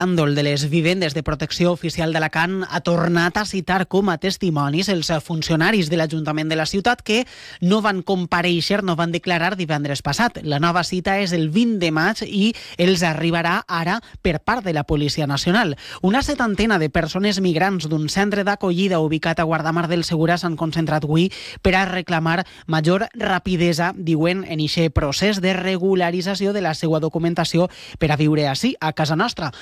Bàndol de les vivendes de protecció oficial d'Alacant ha tornat a citar com a testimonis els funcionaris de l'Ajuntament de la ciutat que no van comparèixer, no van declarar divendres passat. La nova cita és el 20 de maig i els arribarà ara per part de la Policia Nacional. Una setantena de persones migrants d'un centre d'acollida ubicat a Guardamar del Segura s'han concentrat avui per a reclamar major rapidesa, diuen, en aquest procés de regularització de la seva documentació per a viure ací, a casa nostra.